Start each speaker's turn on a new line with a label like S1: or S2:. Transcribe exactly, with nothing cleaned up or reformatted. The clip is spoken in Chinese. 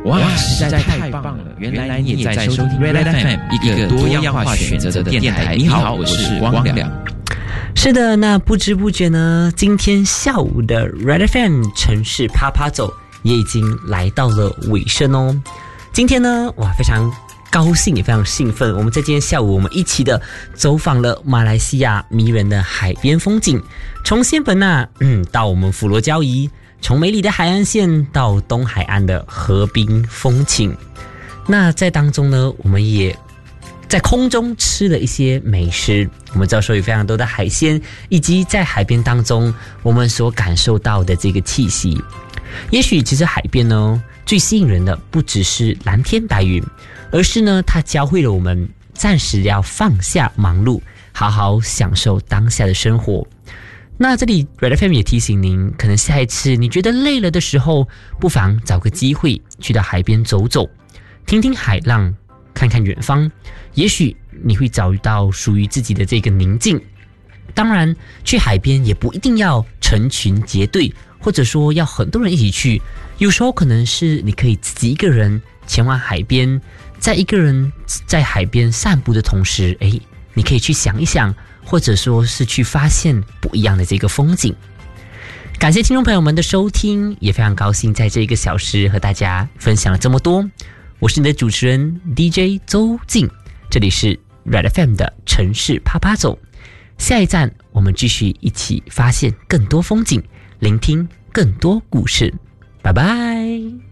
S1: 哇，实在太棒了！原来你也在收听 Red F M， 一个多样化选择的电台。你好，我是光良。
S2: 是的，那不知不觉呢，今天下午的 Red F M 城市趴趴走也已经来到了尾声哦。今天呢，哇，非常高兴也非常兴奋，我们在今天下午我们一起的走访了马来西亚迷人的海边风景，从仙本那嗯到我们佛罗交怡，从美丽的海岸线到东海岸的河滨风情。那在当中呢，我们也在空中吃了一些美食，我们知道说有非常多的海鲜，以及在海边当中我们所感受到的这个气息。也许其实海边呢，最吸引人的不只是蓝天白云，而是呢它教会了我们暂时要放下忙碌，好好享受当下的生活。那这里 Red F M 也提醒您，可能下一次你觉得累了的时候，不妨找个机会去到海边走走，听听海浪，看看远方，也许你会找到属于自己的这个宁静。当然去海边也不一定要成群结队，或者说要很多人一起去，有时候可能是你可以自己一个人前往海边，在一个人在海边散步的同时，诶，你可以去想一想，或者说是去发现不一样的这个风景。感谢听众朋友们的收听，也非常高兴在这一个小时和大家分享了这么多。我是你的主持人 D J 周静，这里是 Red F M 的城市趴趴走。下一站我们继续一起发现更多风景，聆听更多故事。拜拜。